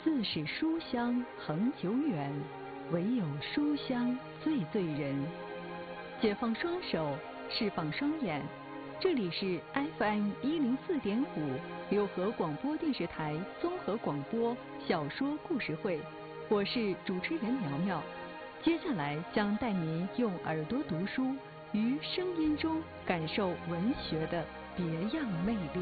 自是书香恒久远，唯有书香最醉人。解放双手，释放双眼，这里是 FM104.5六合广播电视台综合广播小说故事会，我是主持人苗苗。接下来将带您用耳朵读书，于声音中感受文学的别样魅力。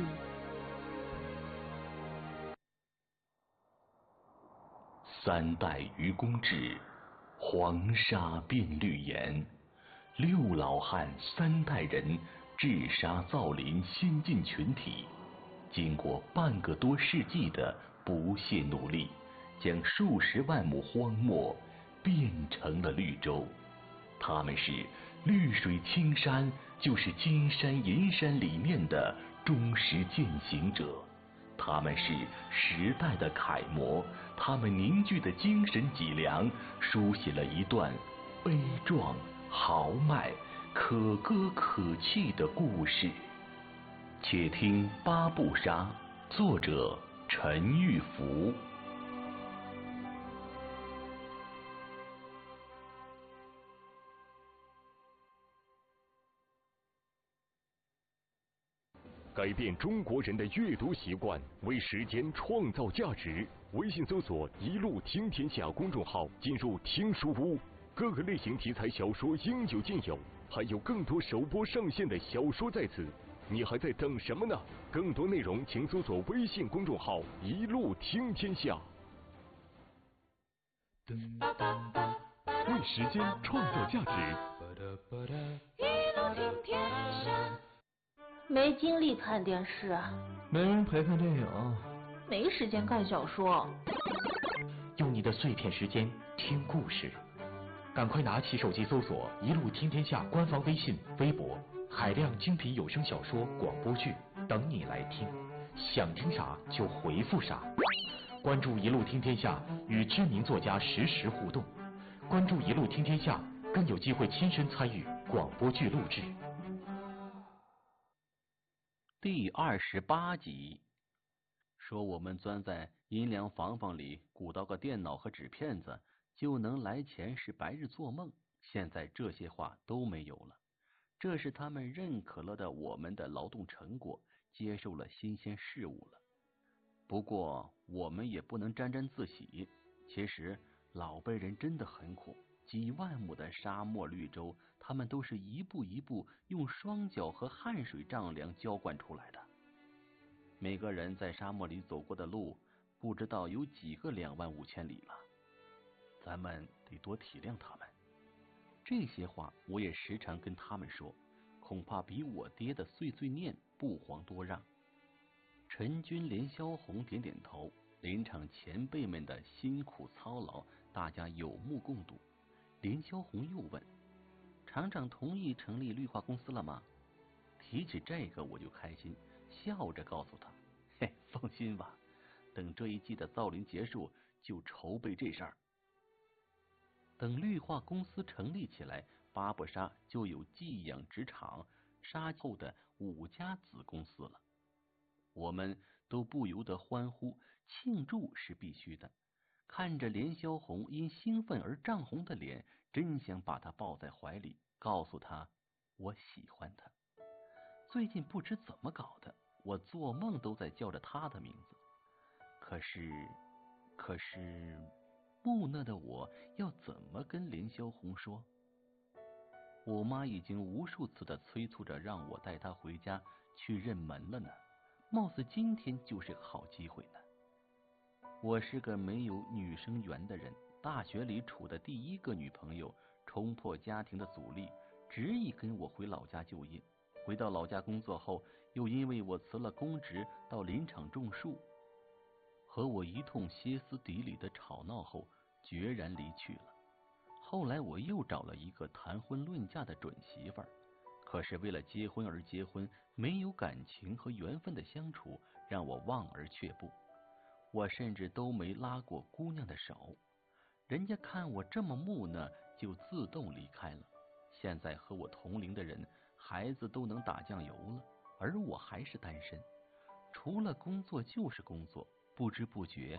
三代愚公志，黄沙变绿颜。六老汉三代人治沙造林先进群体，经过半个多世纪的不懈努力，将数十万亩荒漠变成了绿洲。他们是绿水青山就是金山银山理念的忠实践行者，他们是时代的楷模，他们凝聚的精神脊梁，书写了一段悲壮豪迈可歌可泣的故事。且听八步沙，作者陈玉福。 改变中国人的阅读习惯，为时间创造价值。微信搜索“一路听天下”公众号，进入听书屋，各个类型题材小说应有尽有，还有更多首播上线的小说在此，你还在等什么呢？更多内容请搜索微信公众号“一路听天下”。为时间创造价值。 一路听天下。没精力看电视， 没人陪看电影， 没时间看小说。 用你的碎片时间听故事，赶快拿起手机搜索“一路听天下”官方微信、微博，海量精品有声小说、广播剧等你来听，想听啥就回复啥。关注“一路听天下”，与知名作家实时互动。关注“一路听天下”，更有机会亲身参与广播剧录制。 第28集，说我们钻在阴凉房房里鼓捣个电脑和纸片子就能来钱是白日做梦，现在这些话都没有了。这是他们认可了的我们的劳动成果，接受了新鲜事物了。不过我们也不能沾沾自喜，其实老辈人真的很苦，几万亩的沙漠绿洲，他们都是一步一步用双脚和汗水丈量浇灌出来的。每个人在沙漠里走过的路，不知道有几个25000里了。咱们得多体谅他们。这些话我也时常跟他们说，恐怕比我爹的碎碎念不遑多让。陈军、连萧红点点头，林场前辈们的辛苦操劳，大家有目共睹。连萧红又问：“厂长同意成立绿化公司了吗？”提起这个我就开心，笑着告诉他：“嘿，放心吧，等这一季的造林结束，就筹备这事儿。等绿化公司成立起来，八步沙就有寄养殖场、沙后的5家子公司了。”我们都不由得欢呼，庆祝是必须的。看着连萧红因兴奋而涨红的脸，真想把她抱在怀里，告诉她我喜欢她。最近不知怎么搞的，我做梦都在叫着她的名字。可是木讷的我要怎么跟连萧红说？我妈已经无数次的催促着让我带她回家去认门了呢，貌似今天就是个好机会呢。我是个没有女生缘的人，大学里处的第一个女朋友冲破家庭的阻力，执意跟我回老家就业。回到老家工作后，又因为我辞了公职到林场种树，和我一通歇斯底里的吵闹后，决然离去了。后来我又找了一个谈婚论嫁的准媳妇儿，可是为了结婚而结婚，没有感情和缘分的相处，让我望而却步。我甚至都没拉过姑娘的手，人家看我这么木讷，就自动离开了。现在和我同龄的人，孩子都能打酱油了，而我还是单身，除了工作就是工作，不知不觉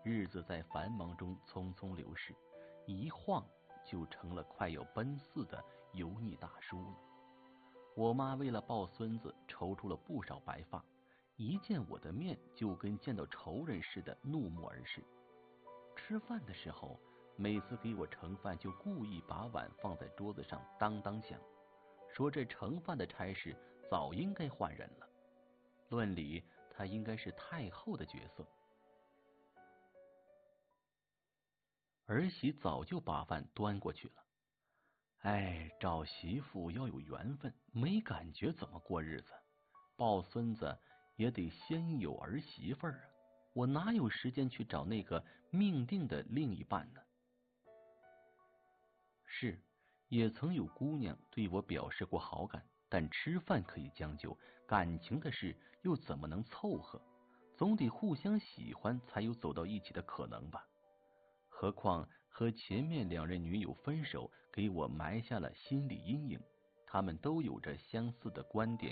日子在繁忙中匆匆流逝，一晃就成了快要奔四的油腻大叔了。我妈为了抱孙子抽出了不少白发，一见我的面就跟见到仇人似的怒目而视。吃饭的时候，每次给我盛饭就故意把碗放在桌子上当当响，说这盛饭的差事早应该换人了，论理他应该是太后的角色。儿媳早就把饭端过去了。哎，找媳妇要有缘分，没感觉怎么过日子？抱孙子也得先有儿媳妇啊！我哪有时间去找那个命定的另一半呢？是，也曾有姑娘对我表示过好感，但吃饭可以将就，感情的事又怎么能凑合？总得互相喜欢才有走到一起的可能吧。何况和前面2任女友分手，给我埋下了心理阴影。他们都有着相似的观点